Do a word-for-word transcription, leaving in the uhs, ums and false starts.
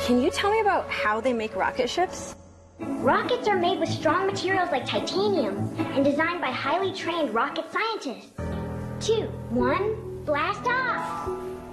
Can you tell me about how they make rocket ships? Rockets are made with strong materials like titanium and designed by highly trained rocket scientists. Two, one, blast off!